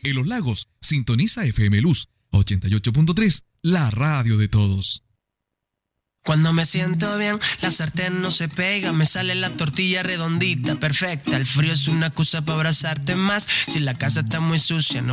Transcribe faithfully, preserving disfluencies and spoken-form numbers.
En Los Lagos, sintoniza F M Luz ochenta y ocho punto tres, la radio de todos. Cuando me siento bien, la sartén no se pega, me sale la tortilla redondita, perfecta. El frío es una excusa para abrazarte más. Si la casa está muy sucia, no